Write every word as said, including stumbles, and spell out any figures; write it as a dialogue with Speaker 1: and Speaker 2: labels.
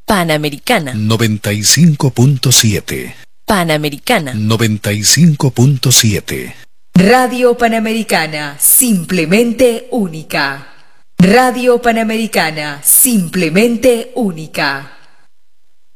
Speaker 1: Panamericana
Speaker 2: noventa y cinco punto siete.
Speaker 1: Panamericana
Speaker 2: noventa y cinco punto siete.
Speaker 3: Radio Panamericana, simplemente única. Radio Panamericana, simplemente única.